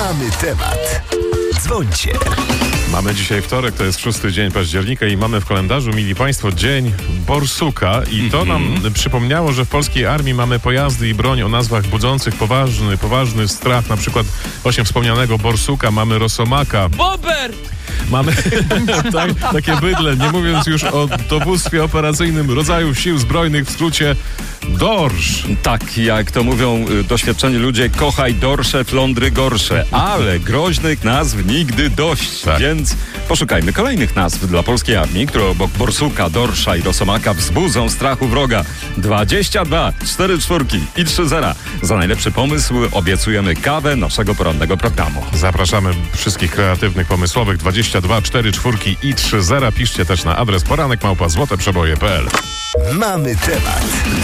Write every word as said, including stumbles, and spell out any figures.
Mamy temat. Dzwońcie. Mamy dzisiaj wtorek, to jest szósty dzień października i mamy w kalendarzu, mili Państwo, Dzień Borsuka i to nam przypomniało, że w polskiej armii mamy pojazdy i broń o nazwach budzących poważny, poważny strach, na przykład właśnie wspomnianego Borsuka, mamy Rosomaka. Bober! Mamy tak, takie bydle, nie mówiąc już o dowództwie operacyjnym rodzaju sił zbrojnych, w skrócie dorsz. Tak, jak to mówią y, doświadczeni ludzie, kochaj dorsze, flądry gorsze, ale groźnych nazw nigdy dość, Tak. więc poszukajmy kolejnych nazw dla polskiej armii, które obok Borsuka, Dorsza i Rosomaka wzbudzą strachu wroga. dwadzieścia dwa, cztery czwórki i trzy zera. Za najlepszy pomysł obiecujemy kawę naszego porannego programu. Zapraszamy wszystkich kreatywnych, pomysłowych dwadzieścia dwa, cztery czwórki i trzy zera. Piszcie też na adres poranek małpa złote przeboje kropka p l. Mamy temat.